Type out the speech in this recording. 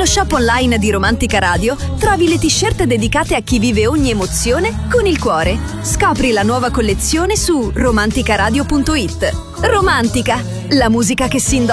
shop online di Romantica Radio trovi le t-shirt dedicate a chi vive ogni emozione con il cuore. Scopri la nuova collezione su romanticaradio.it. Romantica, la musica che si indossa